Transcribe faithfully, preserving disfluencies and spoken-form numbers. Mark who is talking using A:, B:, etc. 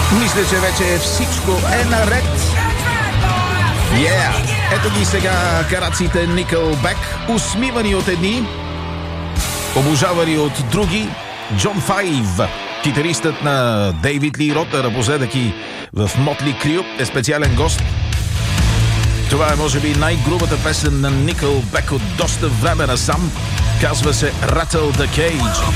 A: Мисля, че вече всичко е наред. Yeah! Ето ги сега караците Nickelback, усмивани от едни, обожавани от други. Джон Файв, китаристът на Дейвид Ли Рот, напоследък и в Мотли Крю, е специален гост. Това е може би най-грубата песен на Nickelback от доста време насам. Казва се Rattle the Cage.